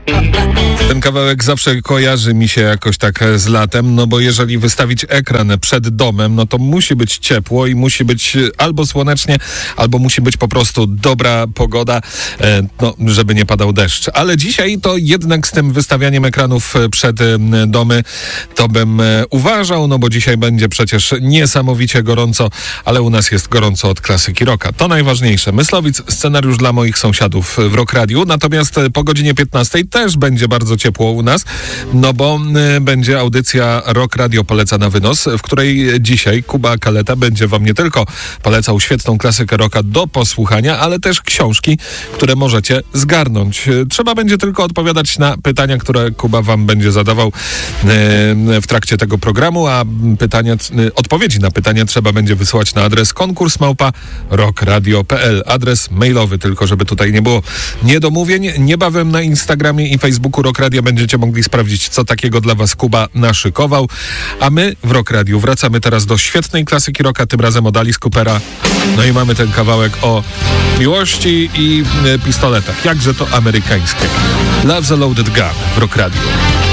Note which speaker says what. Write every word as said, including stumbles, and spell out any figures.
Speaker 1: Ten kawałek zawsze kojarzy mi się jakoś tak z latem, no bo jeżeli wystawić ekran przed domem, no to musi być ciepło i musi być albo słonecznie, albo musi być po prostu dobra pogoda, no, żeby nie padał deszcz. Ale dzisiaj to jednak z tym wystawianiem ekranów przed domy to bym uważał, no bo dzisiaj będzie przecież niesamowicie gorąco, ale u nas jest gorąco od klasyki rocka. To najważniejsze. Myslowic, scenariusz dla moich sąsiadów w Rock Radiu, natomiast po godzinie piętnastej też będzie bardzo ciepło u nas, no bo y, będzie audycja Rock Radio poleca na wynos, w której dzisiaj Kuba Kaleta będzie wam nie tylko polecał świetną klasykę rocka do posłuchania, ale też książki, które możecie zgarnąć. Trzeba będzie tylko odpowiadać na pytania, które Kuba wam będzie zadawał y, w trakcie tego programu, a pytania, y, odpowiedzi na pytania trzeba będzie wysłać na adres konkurs małpa rockradio kropka p l. Adres mailowy, tylko żeby tutaj nie było niedomówień. Niebawem na Instagramie i Facebooku Rock Radio będziecie mogli sprawdzić, co takiego dla was Kuba naszykował. A my w Rock Radio wracamy teraz do świetnej klasyki rocka, tym razem od Alice Coopera. No i mamy ten kawałek o miłości i y, pistoletach. Jakże to amerykańskie. Love's a Loaded Gun w Rock Radio.